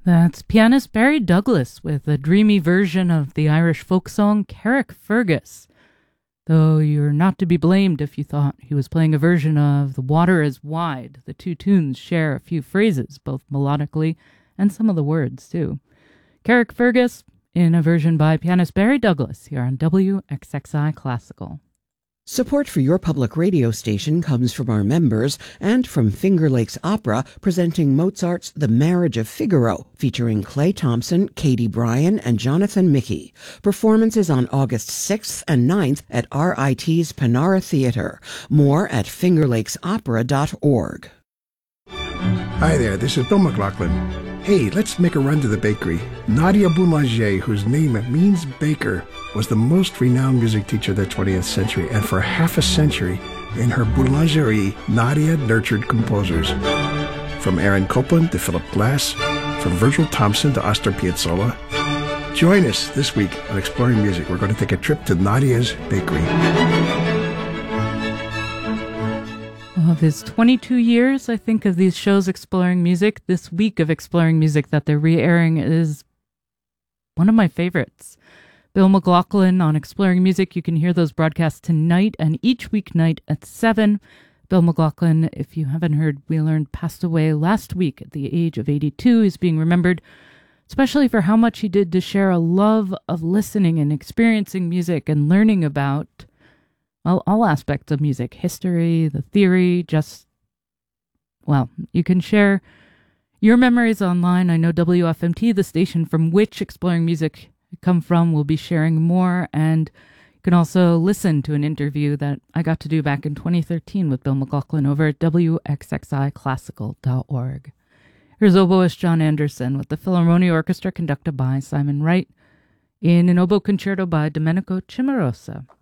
That's pianist Barry Douglas with a dreamy version of the Irish folk song Carrickfergus. Though you're not to be blamed if you thought he was playing a version of The Water is Wide. The two tunes share a few phrases, both melodically and some of the words, too. Carrickfergus in a version by pianist Barry Douglas here on WXXI Classical. Support for your public radio station comes from our members and from Finger Lakes Opera, presenting Mozart's The Marriage of Figaro, featuring Clay Thompson, Katie Bryan, and Jonathan Mickey. Performances on August 6th and 9th at RIT's Panara Theater. More at fingerlakesopera.org. Hi there, this is Bill McLaughlin. Hey, let's make a run to the bakery. Nadia Boulanger, whose name means baker, was the most renowned music teacher of the 20th century, and for half a century, in her boulangerie, Nadia nurtured composers. From Aaron Copland to Philip Glass, from Virgil Thompson to Astor Piazzolla. Join us this week on Exploring Music. We're going to take a trip to Nadia's bakery. Of his 22 years, I think, of these shows exploring music, this week of exploring music that they're re-airing is one of my favorites. Bill McLaughlin on Exploring Music. You can hear those broadcasts tonight and each weeknight at 7. Bill McLaughlin, if you haven't heard, we learned passed away last week at the age of 82. He's being remembered, especially for how much he did to share a love of listening and experiencing music and learning about, well, all aspects of music, history, the theory, you can share your memories online. I know WFMT, the station from which Exploring Music come from, will be sharing more, and you can also listen to an interview that I got to do back in 2013 with Bill McLaughlin over at WXXIClassical.org. Here's oboist John Anderson with the Philharmonia Orchestra conducted by Simon Wright in an oboe concerto by Domenico Cimarosa.